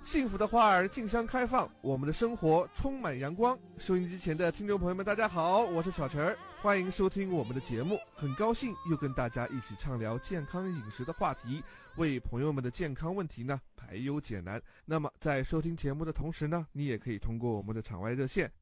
幸福的花儿竞相开放，我们的生活充满阳光。收音机前的听众朋友们，大家好，我是小陈儿，欢迎收听我们的节目。很高兴又跟大家一起畅聊健康饮食的话题，为朋友们的健康问题呢排忧解难。那么在收听节目的同时呢，你也可以通过我们的场外热线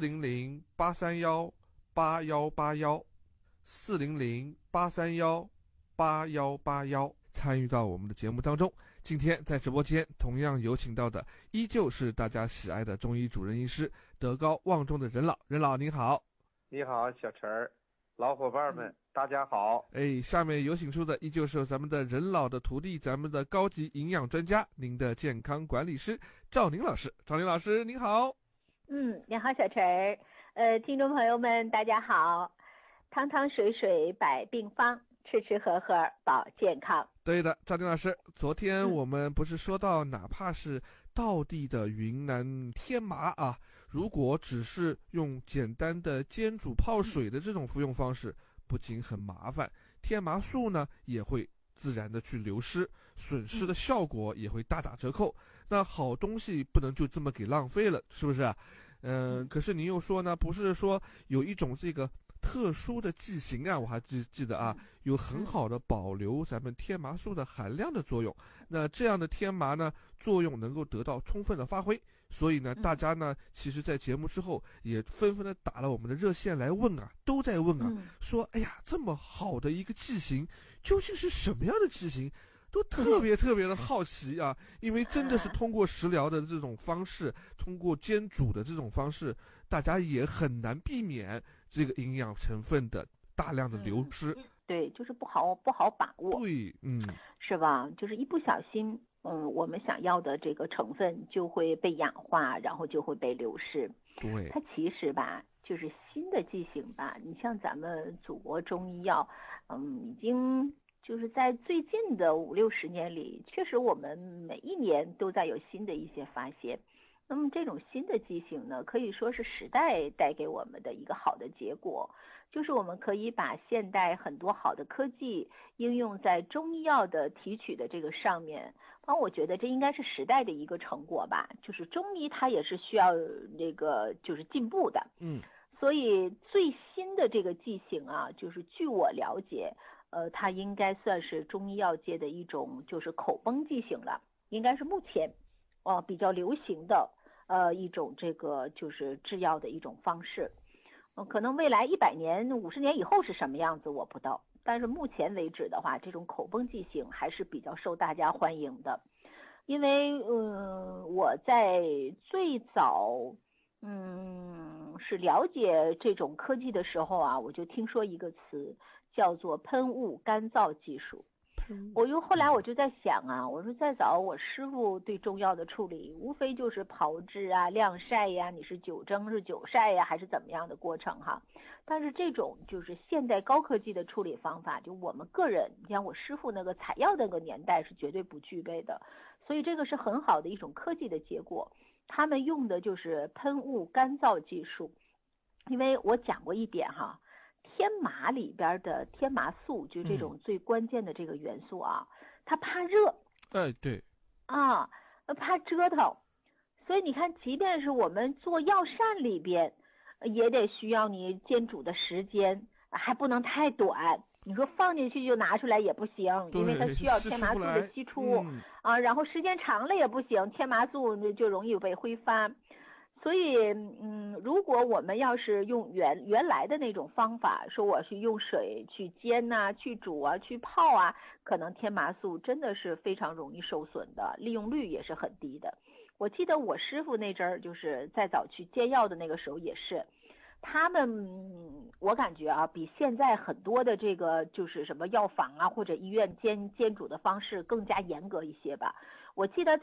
400-831-8181，400-831-8181参与到我们的节目当中。今天在直播间同样有请到的依旧是大家喜爱的中医主任医师，德高望重的任老。任老您好。 你好，小陈儿，老伙伴们，大家好。 下面有请出的依旧是咱们的任老的徒弟，咱们的高级营养专家，您的健康管理师赵宁老师。赵宁老师您好。 你好，小陈儿。听众朋友们大家好。汤汤水水百病方，吃吃喝喝保健康。 对的，赵宁老师，昨天我们不是说到，哪怕是道地的云南天麻啊，如果只是用简单的煎煮泡水的这种服用方式，不仅很麻烦，天麻素呢也会自然的去流失，损失的效果也会大打折扣。那好东西不能就这么给浪费了，是不是？可是您又说呢，不是说有一种这个特殊的剂型啊，我还记得啊，有很好的保留咱们天麻素的含量的作用。那这样的天麻呢，作用能够得到充分的发挥。所以呢，大家呢，其实在节目之后也纷纷的打了我们的热线来问啊，都在问啊，说哎呀，这么好的一个剂型，究竟是什么样的剂型？都特别的好奇啊，因为真的是通过食疗的这种方式，通过煎煮的这种方式，大家也很难避免这个营养成分的大量的流失。 对，就是不好把握。 对， 是吧？就是一不小心，我们想要的这个成分就会被氧化，然后就会被流失。 对， 它其实吧，就是新的剂型吧。你像咱们祖国中医药，已经就是在最近的50-60年里，确实我们每一年都在有新的一些发现。那么这种新的剂型呢，可以说是时代带给我们的一个好的结果，就是我们可以把现代很多好的科技应用在中医药的提取的这个上面。我觉得这应该是时代的一个成果吧，就是中医它也是需要这个就是进步的。所以最新的这个剂型啊，就是据我了解，它应该算是中医药界的一种就是口崩剂型了，应该是目前比较流行的一种这个就是制药的一种方式。可能未来100年、50年以后是什么样子我不知道，但是目前为止的话，这种口崩剂型还是比较受大家欢迎的。因为我在最早是了解这种科技的时候啊，我就听说一个词叫做喷雾干燥技术。后来我就在想啊，我说再早我师傅对中药的处理，无非就是炮制啊、晾晒呀，你是久蒸是久晒呀，还是怎么样的过程哈。但是这种就是现代高科技的处理方法，就我们个人，你像我师傅那个采药那个年代是绝对不具备的，所以这个是很好的一种科技的结果。他们用的就是喷雾干燥技术，因为我讲过一点哈。天麻里边的天麻素，就这种最关键的这个元素啊，它怕热。 对。 怕折腾。所以你看，即便是我们做药膳里边，也得需要你煎煮的时间，还不能太短。你说放进去就拿出来也不行，因为它需要天麻素的析出然后时间长了也不行，天麻素就容易被挥发。所以如果我们要是用原来的那种方法，说我去用水去煎啊、去煮啊、去泡啊，可能天麻素真的是非常容易受损的，利用率也是很低的。我记得我师傅那阵儿就是再早去煎药的那个时候也是，他们我感觉啊，比现在很多的这个就是什么药房啊或者医院煎煮的方式更加严格一些吧。我记得